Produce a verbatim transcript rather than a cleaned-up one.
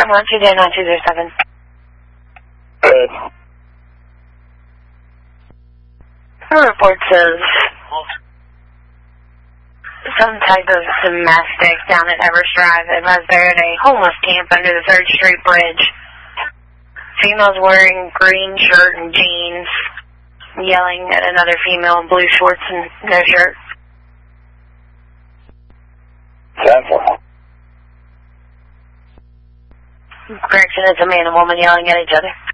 I'm on two nine two zero seven. Good. The report says some type of domestic down at Everest Drive. It was there at a homeless camp under the third Street Bridge. Female's wearing green shirt and jeans, yelling at another female in blue shorts and no shirt. ten four. Correction, it's a man and woman yelling at each other.